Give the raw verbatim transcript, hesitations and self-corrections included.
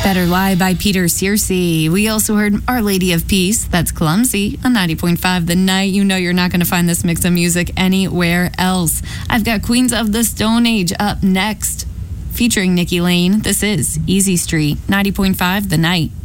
Better Lie by Peter Searcy. We also heard Our Lady of Peace, that's Clumsy, on ninety point five The Night. You know you're not going to find this mix of music anywhere else. I've got Queens of the Stone Age up next, featuring Nikki Lane. This is Easy Street, ninety point five The Night.